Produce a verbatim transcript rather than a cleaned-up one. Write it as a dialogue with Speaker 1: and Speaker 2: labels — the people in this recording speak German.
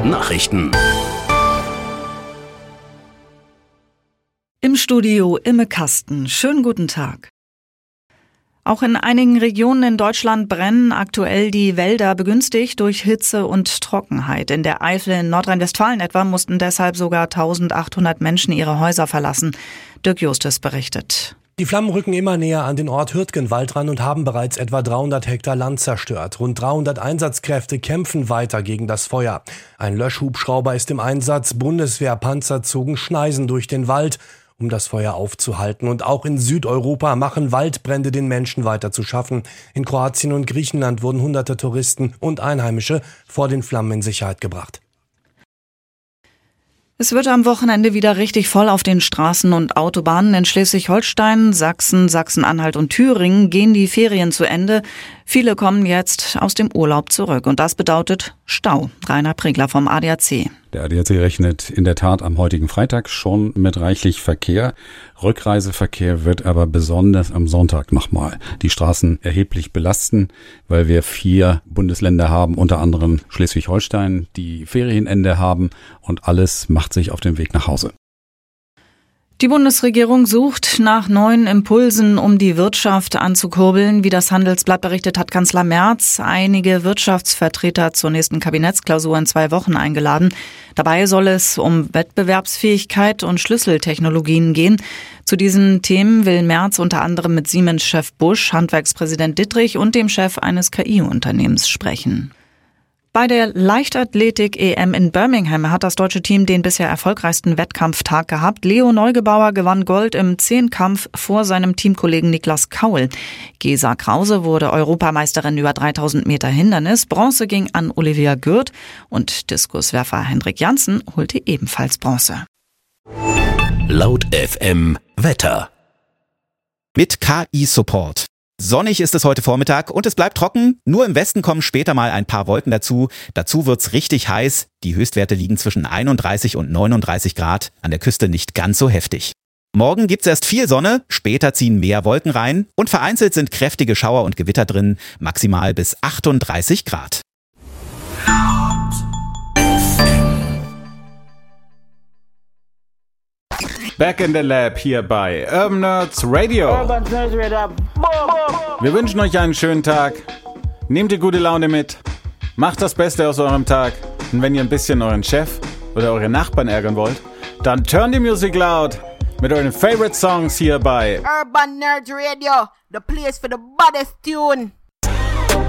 Speaker 1: Nachrichten.
Speaker 2: Im Studio Imme Kasten. Schönen guten Tag. Auch in einigen Regionen in Deutschland brennen aktuell die Wälder, begünstigt durch Hitze und Trockenheit. In der Eifel in Nordrhein-Westfalen etwa mussten deshalb sogar eintausendachthundert Menschen ihre Häuser verlassen. Dirk Justus berichtet.
Speaker 3: Die Flammen rücken immer näher an den Ort Hürtgenwald ran und haben bereits etwa dreihundert Hektar Land zerstört. Rund dreihundert Einsatzkräfte kämpfen weiter gegen das Feuer. Ein Löschhubschrauber ist im Einsatz, Bundeswehrpanzer zogen Schneisen durch den Wald, um das Feuer aufzuhalten. Und auch in Südeuropa machen Waldbrände den Menschen weiter zu schaffen. In Kroatien und Griechenland wurden hunderte Touristen und Einheimische vor den Flammen in Sicherheit gebracht.
Speaker 2: Es wird am Wochenende wieder richtig voll auf den Straßen und Autobahnen. In Schleswig-Holstein, Sachsen, Sachsen-Anhalt und Thüringen gehen die Ferien zu Ende. Viele kommen jetzt aus dem Urlaub zurück und das bedeutet Stau. Rainer Pregler vom A D A C.
Speaker 4: Der A D A C rechnet in der Tat am heutigen Freitag schon mit reichlich Verkehr. Rückreiseverkehr wird aber besonders am Sonntag nochmal die Straßen erheblich belasten, weil wir vier Bundesländer haben, unter anderem Schleswig-Holstein, die Ferienende haben und alles macht sich auf den Weg nach Hause.
Speaker 2: Die Bundesregierung sucht nach neuen Impulsen, um die Wirtschaft anzukurbeln. Wie das Handelsblatt berichtet, hat Kanzler Merz einige Wirtschaftsvertreter zur nächsten Kabinettsklausur in zwei Wochen eingeladen. Dabei soll es um Wettbewerbsfähigkeit und Schlüsseltechnologien gehen. Zu diesen Themen will Merz unter anderem mit Siemens-Chef Busch, Handwerkspräsident Dittrich und dem Chef eines K I-Unternehmens sprechen. Bei der Leichtathletik-E M in Birmingham hat das deutsche Team den bisher erfolgreichsten Wettkampftag gehabt. Leo Neugebauer gewann Gold im Zehnkampf vor seinem Teamkollegen Niklas Kaul. Gesa Krause wurde Europameisterin über dreitausend Meter Hindernis. Bronze ging an Olivia Gürt und Diskuswerfer Hendrik Janssen holte ebenfalls Bronze.
Speaker 1: Laut F M Wetter.
Speaker 5: Mit K I-Support. Sonnig ist es heute Vormittag und es bleibt trocken. Nur im Westen kommen später mal ein paar Wolken dazu. Dazu wird's richtig heiß. Die Höchstwerte liegen zwischen einunddreißig und neununddreißig Grad. An der Küste nicht ganz so heftig. Morgen gibt's erst viel Sonne, später ziehen mehr Wolken rein und vereinzelt sind kräftige Schauer und Gewitter drin, maximal bis achtunddreißig Grad.
Speaker 6: Back in the Lab hier bei Urban Nerds Radio. Wir wünschen euch einen schönen Tag. Nehmt die gute Laune mit. Macht das Beste aus eurem Tag. Und wenn ihr ein bisschen euren Chef oder eure Nachbarn ärgern wollt, dann turn die Musik laut mit euren Favorite Songs hier bei
Speaker 7: Urban Nerds Radio, the place for the baddest tune.